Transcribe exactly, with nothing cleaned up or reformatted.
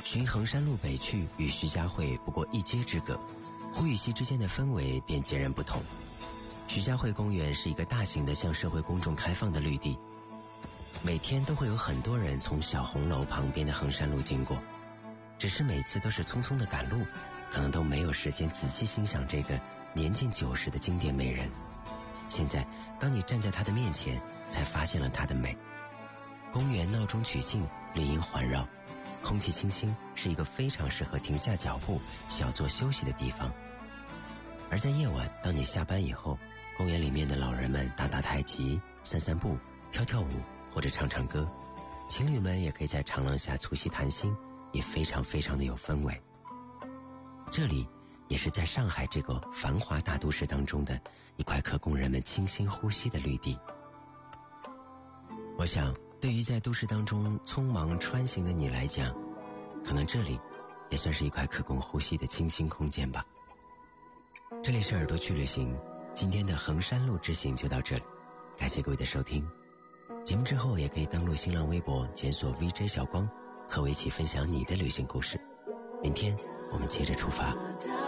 循衡山路北去，与徐家汇不过一街之隔，胡与西之间的氛围便截然不同。徐家汇公园是一个大型的向社会公众开放的绿地，每天都会有很多人从小红楼旁边的衡山路经过，只是每次都是匆匆的赶路，可能都没有时间仔细欣赏这个年近九十的经典美人。现在当你站在她的面前，才发现了她的美。公园闹中取静，绿荫环绕，空气清新，是一个非常适合停下脚步小坐休息的地方。而在夜晚，当你下班以后，公园里面的老人们打打太极、散散步、跳跳舞或者唱唱歌，情侣们也可以在长廊下促膝谈心，也非常非常的有氛围。这里也是在上海这个繁华大都市当中的一块可供人们清新呼吸的绿地。我想对于在都市当中匆忙穿行的你来讲，可能这里也算是一块可供呼吸的清新空间吧。这里是耳朵去旅行，今天的衡山路之行就到这里，感谢各位的收听。节目之后也可以登录新浪微博检索 V J 小光，和我一起分享你的旅行故事。明天我们接着出发。